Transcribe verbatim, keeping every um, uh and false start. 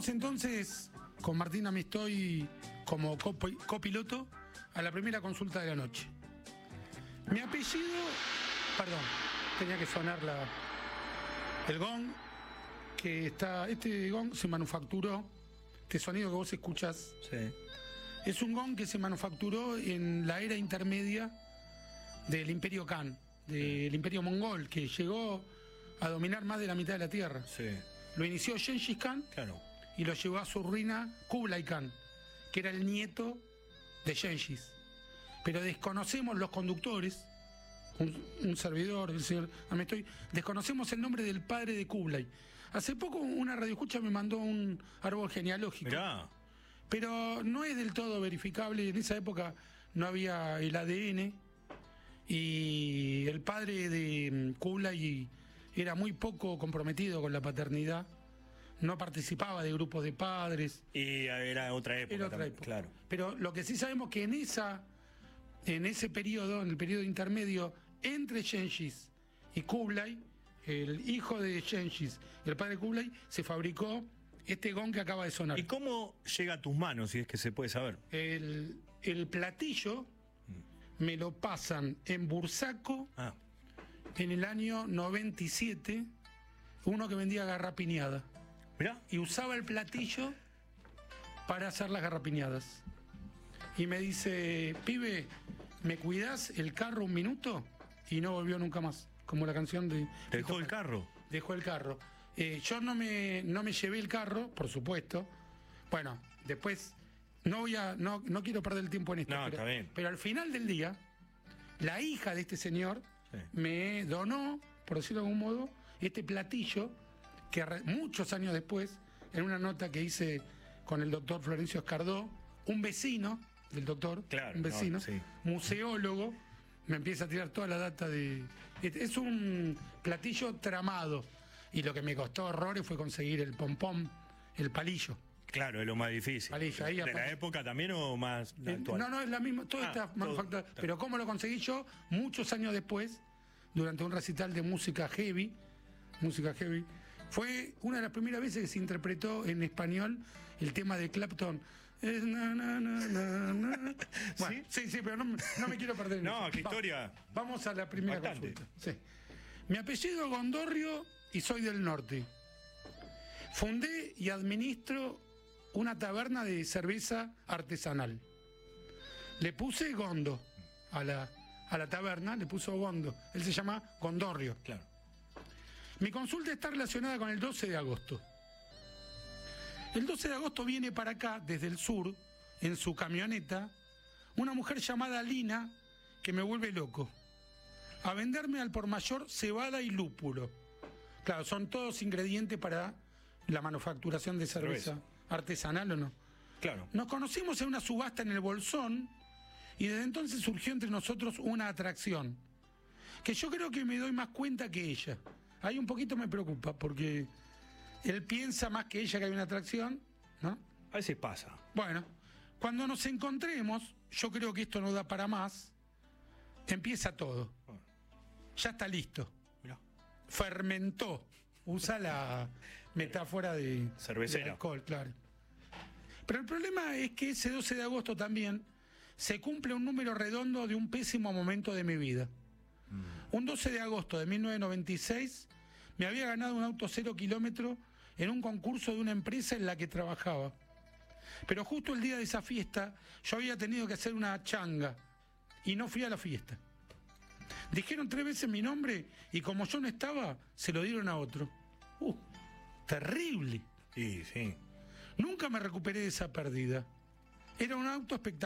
Vamos entonces con Martín Amistoy como copi- copiloto a la primera consulta de la noche. Mi apellido, perdón, tenía que sonar la, el gong, que está, este gong se manufacturó, este sonido que vos escuchás, Sí. es un gong que se manufacturó en la era intermedia del Imperio Khan, del Imperio Mongol, que llegó a dominar más de la mitad de la tierra. Sí. Lo inició Gengis Khan Claro. y lo llevó a su ruina Kublai Khan, que era el nieto de Gengis. Pero desconocemos los conductores, un, un servidor, el señor Amestoy, desconocemos el nombre del padre de Kublai. Hace poco una radioescucha me mandó un árbol genealógico. Mirá. Pero no es del todo verificable. En esa época no había el A D N y el padre de Kublai era muy poco comprometido con la paternidad, no participaba de grupos de padres. Y era otra época. Era otra también, época. Claro. Pero lo que sí sabemos que en esa, en ese periodo, en el periodo intermedio entre Gengis y Kublai, el hijo de Gengis y el padre de Kublai, se fabricó este gong que acaba de sonar. ¿Y cómo llega a tus manos, si es que se puede saber? El, el platillo me lo pasan en Bursaco Ah, en el año noventa y siete, uno que vendía garrapiñada. mirá. Y usaba el platillo para hacer las garrapiñadas. Y me dice, pibe, ¿me cuidás el carro un minuto? Y no volvió nunca más, como la canción de... ¿Te dejó el carro? Dejó el carro. Eh, yo no me, no me llevé el carro, por supuesto. Bueno, después, no voy a, no, no quiero perder el tiempo en esto. No, pero, está bien. pero al final del día, la hija de este señor Sí. me donó, por decirlo de algún modo, este platillo que re- muchos años después, en una nota que hice con el doctor Florencio Escardó, un vecino del doctor, Claro, un vecino, no, sí. museólogo, me empieza a tirar toda la data de... Es un platillo tramado, y lo que me costó horrores fue conseguir el pompón, el palillo. Claro, es lo más difícil. Palillo, ahí ¿De aparte- la época también o más Eh, actual? No, no, es la misma, toda Ah, esta todo, manufactura. está. Pero ¿cómo lo conseguí yo? Muchos años después, durante un recital de música heavy, música heavy, fue una de las primeras veces que se interpretó en español el tema de Clapton. Es na, na, na, na, na. Bueno, sí, sí, pero no, me- no me quiero perder en No, eso. qué Va- historia. Vamos a la primera Bastante. consulta. Sí. Mi apellido es Gondorrio y soy del norte. Fundé y administro una taberna de cerveza artesanal. Le puse Gondo a la, a la taberna, le puso Gondo. Él se llama Gondorrio. Claro. Mi consulta está relacionada con el doce de agosto. El doce de agosto viene para acá, desde el sur, en su camioneta, una mujer llamada Lina, que me vuelve loco, a venderme al por mayor cebada y lúpulo. Claro, son todos ingredientes para la manufacturación de cerveza, Cerveza. artesanal o no. Claro. Nos conocimos en una subasta en el Bolsón y desde entonces surgió entre nosotros una atracción, que yo creo que me doy más cuenta que ella. Ahí un poquito me preocupa, porque él piensa más que ella que hay una atracción, ¿no? A veces pasa. Bueno, cuando nos encontremos, yo creo que esto no da para más, empieza todo. Bueno, Ya está listo. mirá. Fermentó. Usa la metáfora de Cervecera. de alcohol, claro. Pero el problema es que ese doce de agosto también se cumple un número redondo de un pésimo momento de mi vida. Un doce de agosto de mil novecientos noventa y seis me había ganado un auto cero kilómetro en un concurso de una empresa en la que trabajaba. Pero justo el día de esa fiesta yo había tenido que hacer una changa y no fui a la fiesta. Dijeron tres veces mi nombre y como yo no estaba, se lo dieron a otro. Uh, terrible. Sí, sí. Nunca me recuperé de esa pérdida. Era un auto espectacular.